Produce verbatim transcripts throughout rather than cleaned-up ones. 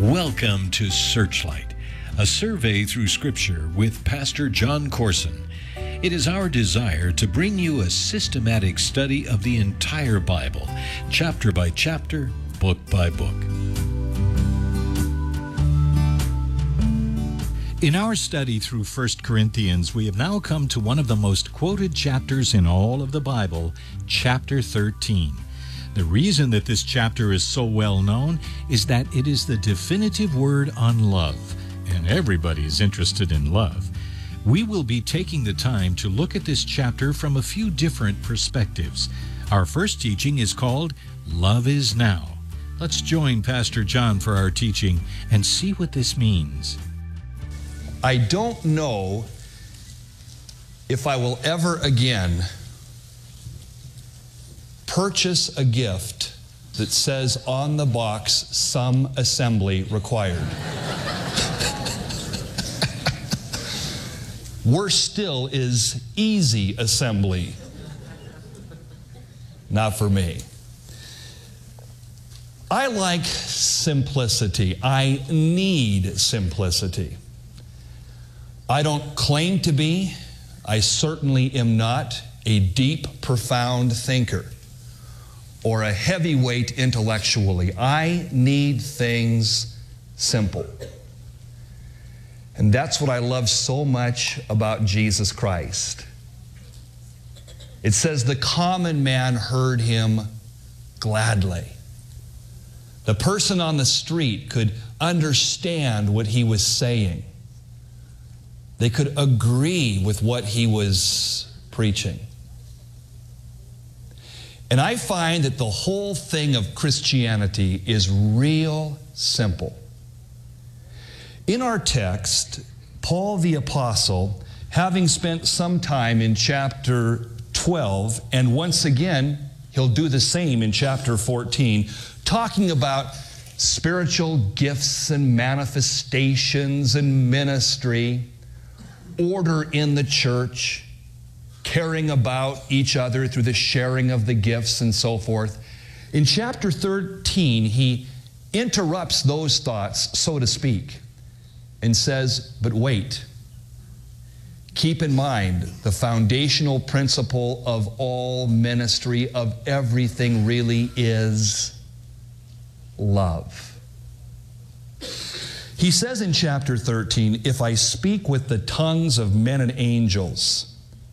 Welcome to Searchlight, a survey through Scripture with Pastor John Corson. It is our desire to bring you a systematic study of the entire Bible, chapter by chapter, book by book. In our study through First Corinthians, we have now come to one of the most quoted chapters in all of the Bible, chapter thirteen. The reason that this chapter is so well known is that it is the definitive word on love, and everybody is interested in love. We will be taking the time to look at this chapter from a few different perspectives. Our first teaching is called Love is Now. Let's join Pastor John for our teaching and see what this means. I don't know if I will ever again purchase a gift that says on the box, some assembly required. Worse still is easy assembly. Not for me. I like simplicity. I need simplicity. I don't claim to be, I certainly am not a deep, profound thinker or a heavyweight intellectually. I need things simple. And that's what I love so much about Jesus Christ. It says the common man heard him gladly. The person on the street could understand what he was saying. They could agree with what he was preaching. And I find that the whole thing of Christianity is real simple. In our text, Paul the Apostle, having spent some time in chapter twelve, and once again, he'll do the same in chapter fourteen, talking about spiritual gifts and manifestations and ministry, order in the church, caring about each other through the sharing of the gifts and so forth. In chapter thirteen, he interrupts those thoughts, so to speak, and says, but wait, keep in mind the foundational principle of all ministry, of everything really is love. He says in chapter thirteen, if I speak with the tongues of men and angels,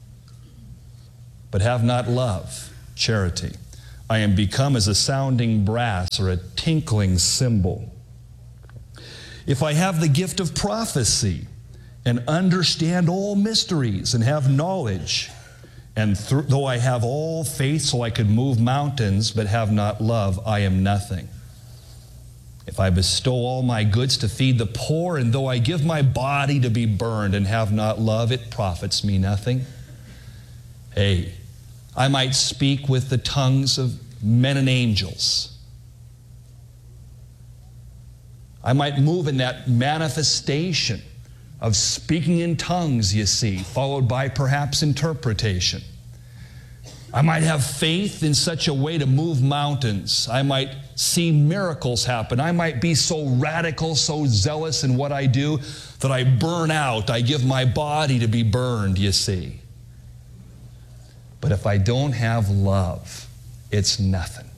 but have not love, charity, I am become as a sounding brass or a tinkling cymbal. If I have the gift of prophecy and understand all mysteries and have knowledge, and th- though I have all faith so I could move mountains, but have not love, I am nothing. If I bestow all my goods to feed the poor, and though I give my body to be burned and have not love, it profits me nothing. Hey, I might speak with the tongues of men and angels. I might move in that manifestation of speaking in tongues, you see, followed by perhaps interpretation. I might have faith in such a way to move mountains. I might see miracles happen. I might be so radical, so zealous in what I do that I burn out. I give my body to be burned, you see. But if I don't have love, it's nothing.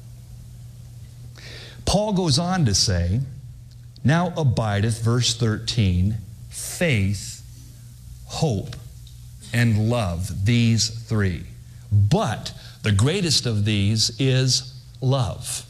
Paul goes on to say, now abideth, verse thirteen, faith, hope, and love, these three. But the greatest of these is love.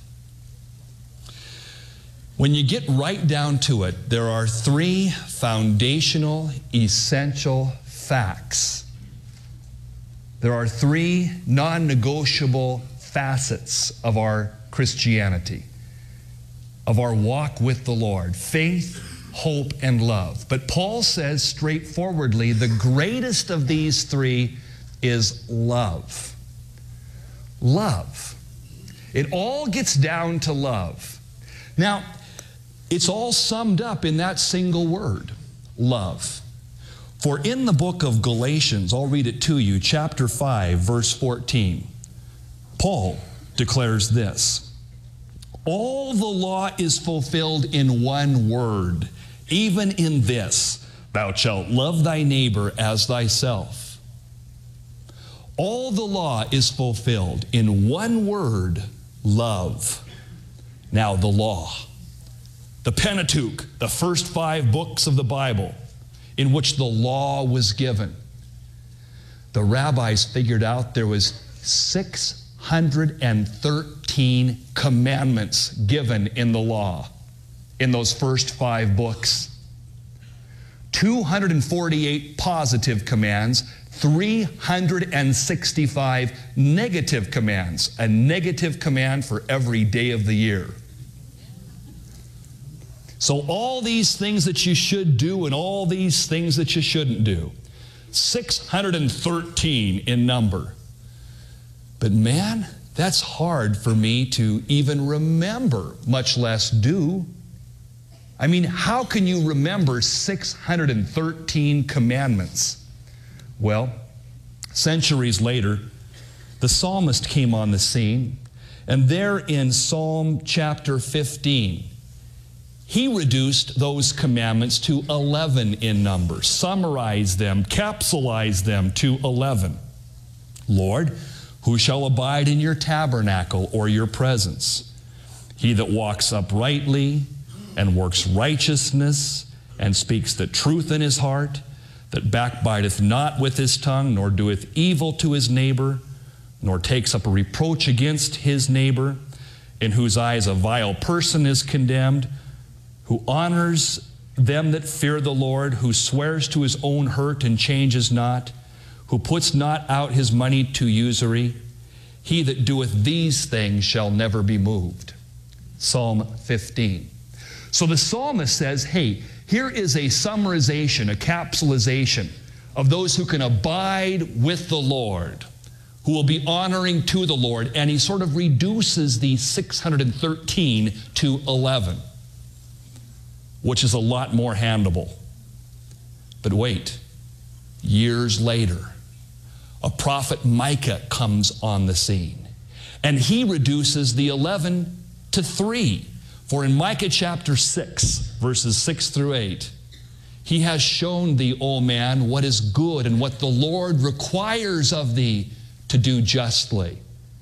When you get right down to it, there are three foundational, essential facts. There are three non-negotiable facets of our Christianity, of our walk with the Lord: faith, hope, and love. But Paul says straightforwardly, the greatest of these three is love. Love. It all gets down to love. Now, it's all summed up in that single word, love. For in the book of Galatians, I'll read it to you, chapter five, verse fourteen, Paul declares this: all the law is fulfilled in one word, even in this, thou shalt love thy neighbor as thyself. All the law is fulfilled in one word, love. Now the law, the Pentateuch, the first five books of the Bible in which the law was given. The rabbis figured out there was six hundred thirteen commandments given in the law in those first five books. two hundred forty-eight positive commands, three hundred sixty-five negative commands, a negative command for every day of the year. So all these things that you should do and all these things that you shouldn't do, six hundred thirteen in number. But man, that's hard for me to even remember, much less do. I mean, how can you remember six hundred thirteen commandments? Well, centuries later, the psalmist came on the scene, and there in Psalm chapter fifteen, he reduced those commandments to eleven in number, summarized them, capsulized them to eleven. Lord, who shall abide in your tabernacle or your presence? He that walks uprightly and works righteousness and speaks the truth in his heart, that backbiteth not with his tongue, nor doeth evil to his neighbor, nor takes up a reproach against his neighbor, in whose eyes a vile person is condemned, who honors them that fear the Lord, who swears to his own hurt and changes not, who puts not out his money to usury. He that doeth these things shall never be moved. Psalm fifteen. So the psalmist says, hey, here is a summarization, a capsulization of those who can abide with the Lord, who will be honoring to the Lord, and he sort of reduces the six hundred thirteen to eleven, which is a lot more handleable. But wait, years later, a prophet Micah comes on the scene, and he reduces the eleven to three. For in Micah chapter six, verses six through eight, he has shown thee, O man, what is good and what the Lord requires of thee, to do justly,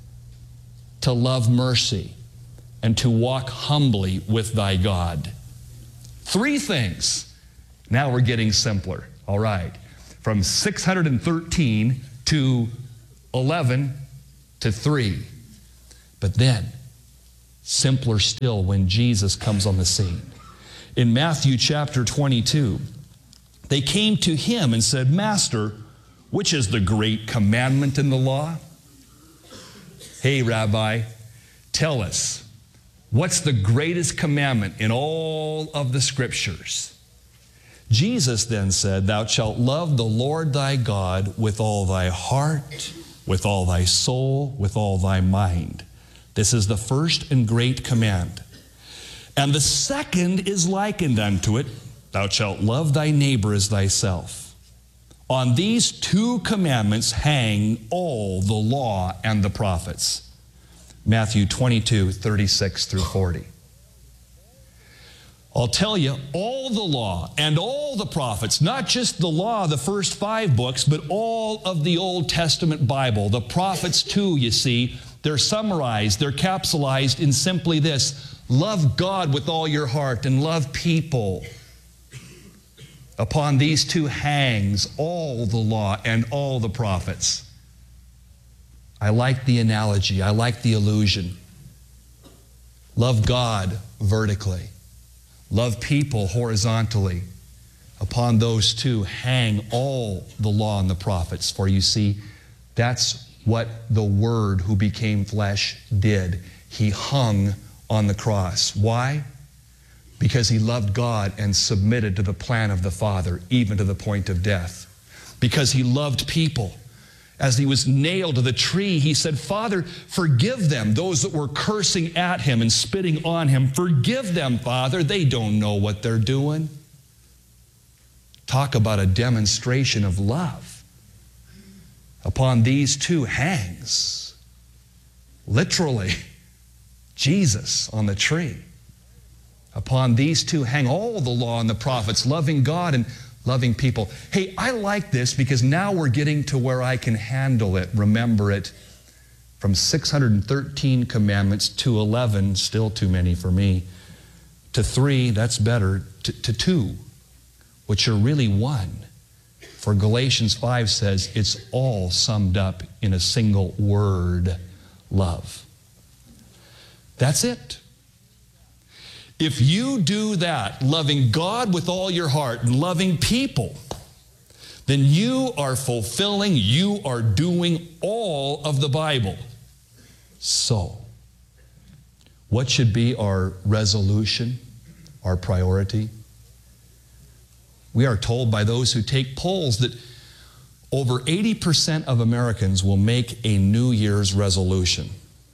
to love mercy, and to walk humbly with thy God. Three things. Now we're getting simpler. All right. From six hundred thirteen to eleven to three. But then, simpler still when Jesus comes on the scene. In Matthew chapter twenty-two, they came to him and said, Master, which is the great commandment in the law? Hey, Rabbi, tell us, what's the greatest commandment in all of the Scriptures? Jesus then said, Thou shalt love the Lord thy God with all thy heart, with all thy soul, with all thy mind. This is the first and great command. And the second is likened unto it, Thou shalt love thy neighbor as thyself. On these two commandments hang all the law and the prophets. Matthew twenty-two, thirty-six through forty. I'll tell you, all the law and all the prophets, not just the law, the first five books, but all of the Old Testament Bible, the prophets too, you see, they're summarized, they're capsulized in simply this: love God with all your heart and love people. Upon these two hangs all the law and all the prophets. I like the analogy. I like the illusion. Love God vertically. Love people horizontally. Upon those two hang all the law and the prophets. For you see, that's what the Word who became flesh did. He hung on the cross. Why? Because he loved God and submitted to the plan of the Father, even to the point of death. Because he loved people. As he was nailed to the tree, he said, Father, forgive them, those that were cursing at him and spitting on him. Forgive them, Father. They don't know what they're doing. Talk about a demonstration of love. Upon these two hangs, literally, Jesus on the tree. Upon these two hang all the law and the prophets, loving God and loving people. Hey, I like this because now we're getting to where I can handle it, remember it. From six hundred thirteen commandments to eleven, still too many for me, to three, that's better, to, to two, which are really one. For Galatians five says it's all summed up in a single word, love. That's it. If you do that, loving God with all your heart and loving people, then you are fulfilling, you are doing all of the Bible. So, what should be our resolution, our priority? We are told by those who take polls that over eighty percent of Americans will make a New Year's resolution.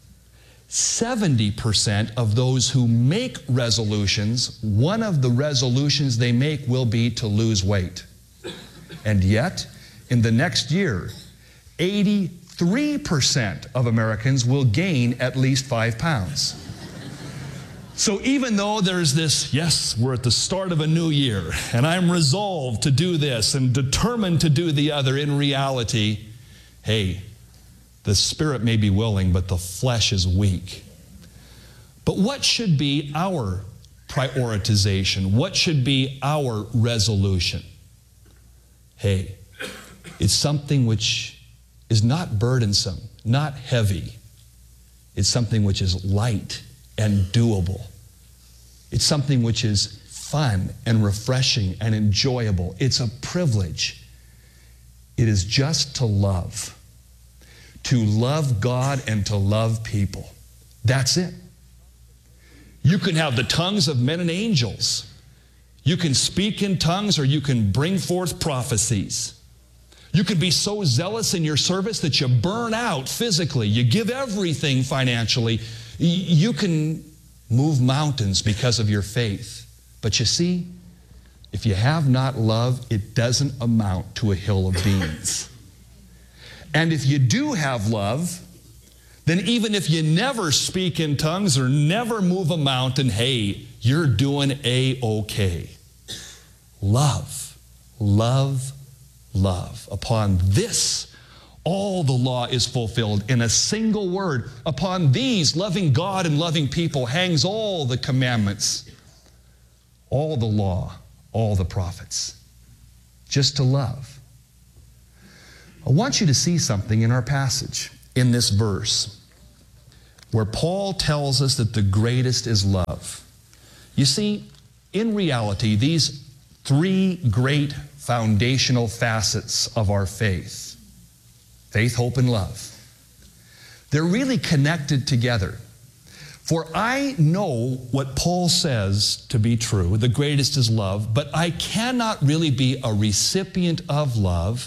seventy percent of those who make resolutions, one of the resolutions they make will be to lose weight. And yet, in the next year, eighty-three percent of Americans will gain at least five pounds. So even though there's this, yes, we're at the start of a new year, and I'm resolved to do this and determined to do the other, in reality, hey, the spirit may be willing, but the flesh is weak. But what should be our prioritization? What should be our resolution? Hey, it's something which is not burdensome, not heavy. It's something which is light and doable. It's something which is fun and refreshing and enjoyable. It's a privilege. It is just to love. To love God and to love people. That's it. You can have the tongues of men and angels. You can speak in tongues, or you can bring forth prophecies. You can be so zealous in your service that you burn out physically. You give everything financially. You can move mountains because of your faith. But you see, if you have not love, it doesn't amount to a hill of beans. And if you do have love, then even if you never speak in tongues or never move a mountain, hey, you're doing A-okay. Love, love, love. Upon this, all the law is fulfilled in a single word. Upon these, loving God and loving people, hangs all the commandments, all the law, all the prophets. Just to love. I want you to see something in our passage, in this verse, where Paul tells us that the greatest is love. You see, in reality, these three great foundational facets of our faith, faith, hope, and love, they're really connected together. For I know what Paul says to be true, the greatest is love, but I cannot really be a recipient of love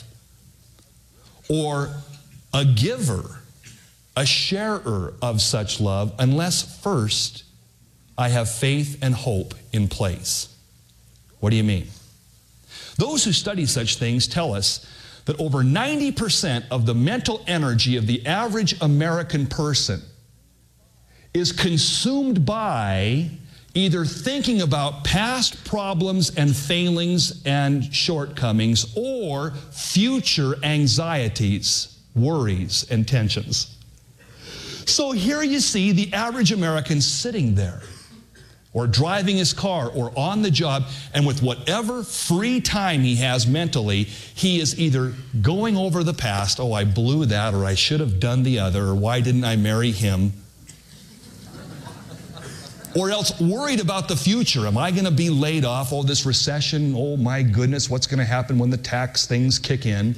or a giver, a sharer of such love, unless first I have faith and hope in place. What do you mean? Those who study such things tell us that over ninety percent of the mental energy of the average American person is consumed by either thinking about past problems and failings and shortcomings or future anxieties, worries, and tensions. So here you see the average American sitting there, or driving his car, or on the job, and with whatever free time he has mentally, he is either going over the past, oh, I blew that, or I should have done the other, or why didn't I marry him? Or else worried about the future. Am I going to be laid off? Oh, this recession, oh my goodness, what's going to happen when the tax things kick in?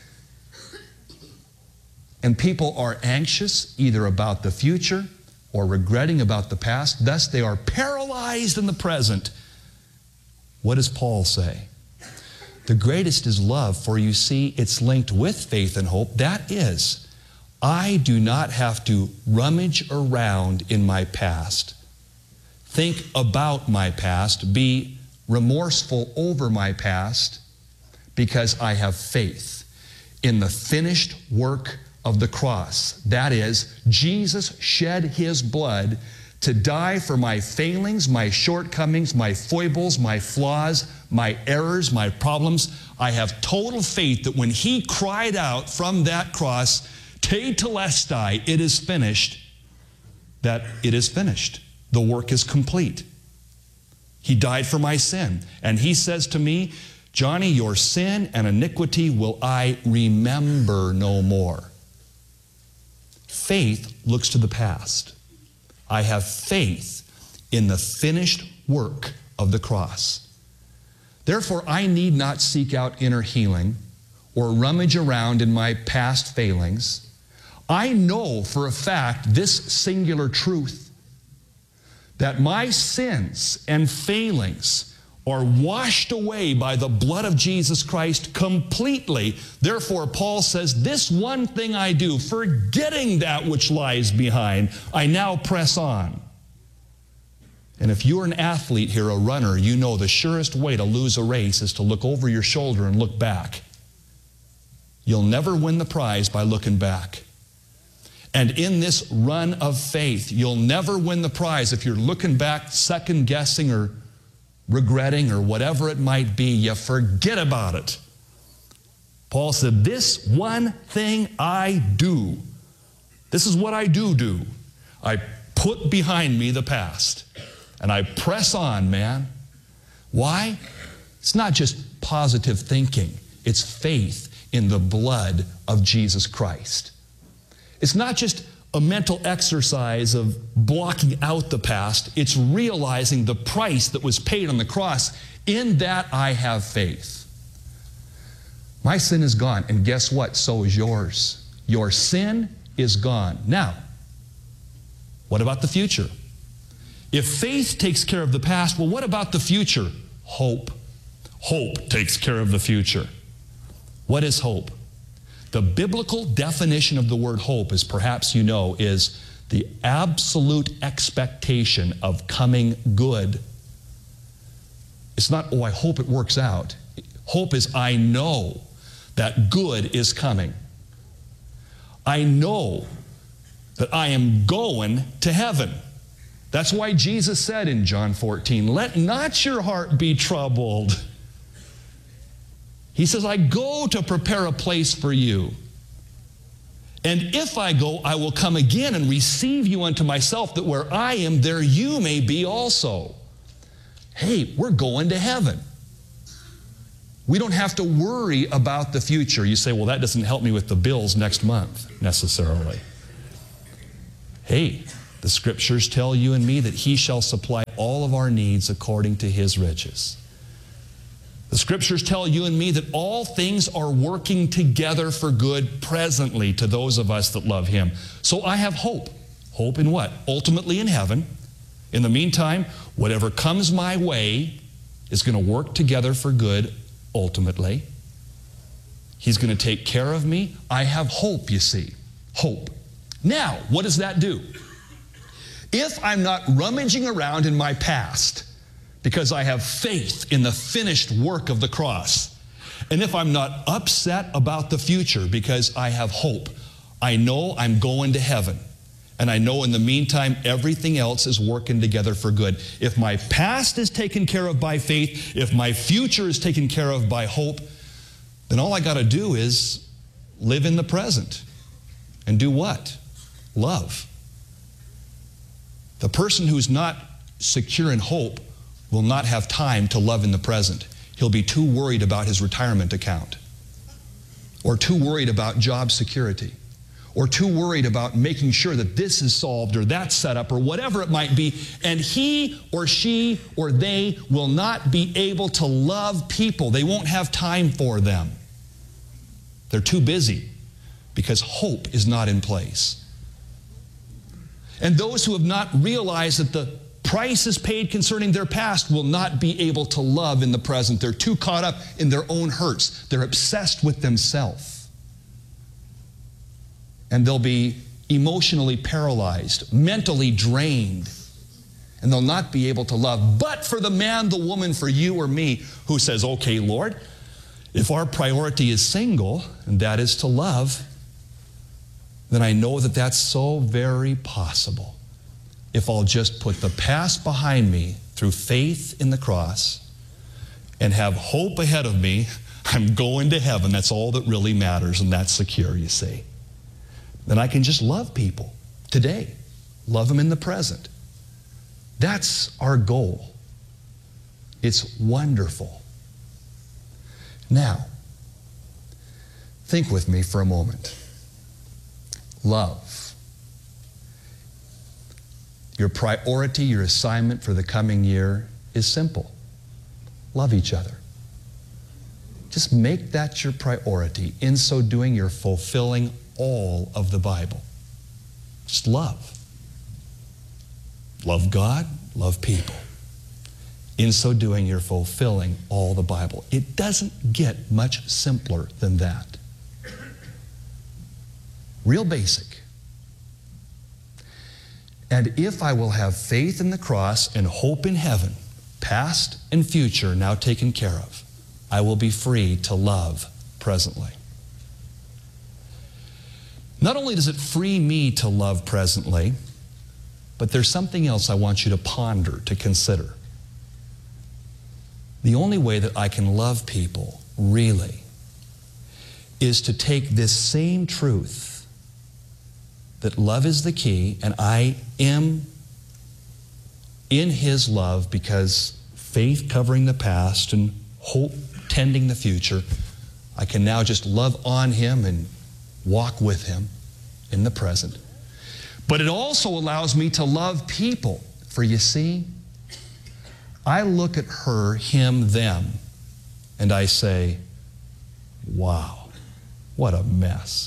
And people are anxious either about the future or regretting about the past. Thus, they are paralyzed in the present. What does Paul say? The greatest is love, for you see, it's linked with faith and hope. That is, I do not have to rummage around in my past, think about my past, be remorseful over my past, because I have faith in the finished work of the cross. That is, Jesus shed his blood to die for my failings, my shortcomings, my foibles, my flaws, my errors, my problems. I have total faith that when he cried out from that cross, Te Telestai, it is finished, that it is finished. The work is complete. He died for my sin. And he says to me, Johnny, your sin and iniquity will I remember no more. Faith looks to the past. I have faith in the finished work of the cross. Therefore, I need not seek out inner healing or rummage around in my past failings. I know for a fact this singular truth, that my sins and failings are washed away by the blood of Jesus Christ completely. Therefore, Paul says, this one thing I do, forgetting that which lies behind, I now press on. And if you're an athlete here, a runner, you know the surest way to lose a race is to look over your shoulder and look back. You'll never win the prize by looking back. And in this run of faith, you'll never win the prize if you're looking back, second-guessing or regretting or whatever it might be. You forget about it. Paul said, this one thing I do, this is what I do do. I put behind me the past, and I press on, man. Why? It's not just positive thinking. It's faith in the blood of Jesus Christ. It's not just a mental exercise of blocking out the past. It's realizing the price that was paid on the cross. In that I have faith. My sin is gone, and guess what? So is yours. Your sin is gone. Now, what about the future? If faith takes care of the past, well, what about the future? Hope. Hope takes care of the future. What is hope? The biblical definition of the word hope, as perhaps you know, is the absolute expectation of coming good. It's not, oh, I hope it works out. Hope is, I know that good is coming. I know that I am going to heaven. That's why Jesus said in John fourteen, let not your heart be troubled. He says, I go to prepare a place for you. And if I go, I will come again and receive you unto myself, that where I am, there you may be also. Hey, we're going to heaven. We don't have to worry about the future. You say, well, that doesn't help me with the bills next month, necessarily. Hey, the scriptures tell you and me that he shall supply all of our needs according to his riches. The scriptures tell you and me that all things are working together for good presently to those of us that love him. So I have hope. Hope in what? Ultimately in heaven. In the meantime, whatever comes my way is going to work together for good ultimately. He's going to take care of me. I have hope, you see. Hope. Now, what does that do? If I'm not rummaging around in my past, because I have faith in the finished work of the cross. And if I'm not upset about the future because I have hope, I know I'm going to heaven. And I know in the meantime, everything else is working together for good. If my past is taken care of by faith, if my future is taken care of by hope, then all I got to do is live in the present. And do what? Love. The person who's not secure in hope will not have time to love in the present. He'll be too worried about his retirement account, or too worried about job security, or too worried about making sure that this is solved or that's set up or whatever it might be, and he or she or they will not be able to love people. They won't have time for them. They're too busy because hope is not in place. And those who have not realized that the price is paid concerning their past will not be able to love in the present. They're too caught up in their own hurts. They're obsessed with themselves. And they'll be emotionally paralyzed, mentally drained, and they'll not be able to love. But for the man, the woman, for you or me, who says, okay, Lord, if our priority is single, and that is to love, then I know that that's so very possible. if I'll just put the past behind me through faith in the cross and have hope ahead of me. I'm going to heaven. That's all that really matters, and that's secure, you see. Then I can just love people today. Love them in the present. That's our goal. It's wonderful. Now, think with me for a moment. Love. Your priority, your assignment for the coming year is simple. Love each other. Just make that your priority. In so doing, you're fulfilling all of the Bible. Just love. Love God, love people. In so doing, you're fulfilling all the Bible. It doesn't get much simpler than that. Real basic. And if I will have faith in the cross and hope in heaven, past and future now taken care of, I will be free to love presently. Not only does it free me to love presently, but there's something else I want you to ponder, to consider. The only way that I can love people, really, is to take this same truth, that love is the key, and I am in His love because faith covering the past and hope tending the future, I can now just love on Him and walk with Him in the present. But it also allows me to love people. For you see, I look at her, him, them, and I say, wow, what a mess.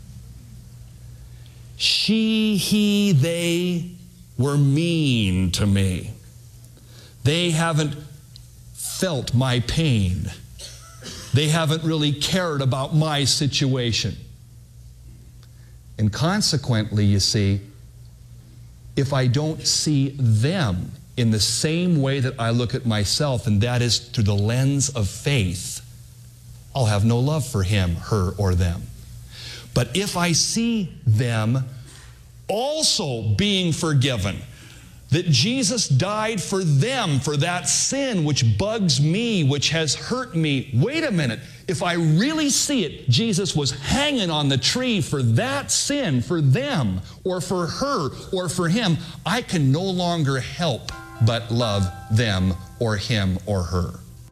She, he, they were mean to me. They haven't felt my pain. They haven't really cared about my situation. And consequently, you see, if I don't see them in the same way that I look at myself, and that is through the lens of faith, I'll have no love for him, her, or them. But if I see them also being forgiven, that Jesus died for them, for that sin which bugs me, which has hurt me. Wait a minute. If I really see it, Jesus was hanging on the tree for that sin, for them, or for her, or for him. I can no longer help but love them, or him, or her.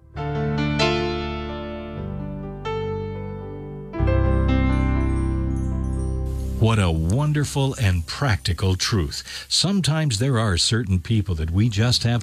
What a wonderful and practical truth. Sometimes there are certain people that we just have